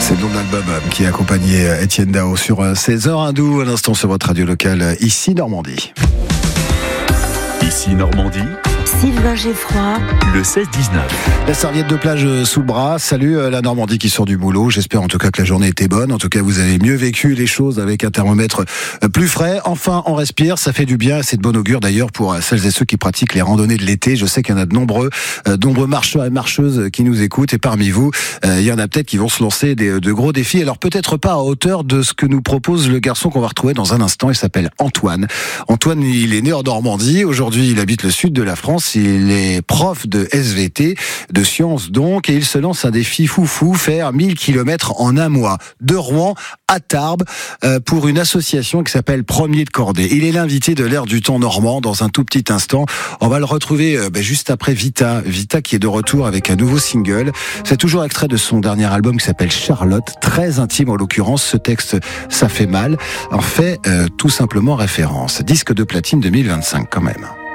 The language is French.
C'est le nom de l'album qui a accompagné Étienne Dao sur 16h Hindou, à l'instant sur votre radio locale, ici Normandie. Ici Normandie, Sylvain Geffroy, le 16-19. La serviette de plage sous le bras. Salut la Normandie qui sort du boulot. J'espère en tout cas que la journée était bonne. En tout cas, vous avez mieux vécu les choses avec un thermomètre plus frais. Enfin, on respire, ça fait du bien. C'est de bon augure d'ailleurs pour celles et ceux qui pratiquent les randonnées de l'été. Je sais qu'il y en a de nombreux marcheurs et marcheuses qui nous écoutent. Et parmi vous, il y en a peut-être qui vont se lancer de gros défis. Alors peut-être pas à hauteur de ce que nous propose le garçon qu'on va retrouver dans un instant. Il s'appelle Antoine. Antoine, il est né en Normandie. Aujourd'hui, il habite le sud de la France. Il est prof de SVT, de sciences donc, et il se lance un défi foufou, faire 1000 km en un mois, de Rouen à Tarbes, pour une association qui s'appelle Premier de Cordée. Il est l'invité de l'Air du temps normand dans un tout petit instant. On va le retrouver juste après Vita qui est de retour avec un nouveau single. C'est toujours extrait de son dernier album qui s'appelle Charlotte, très intime en l'occurrence. Ce texte, ça fait mal, en fait tout simplement référence. Disque de platine 2025 quand même.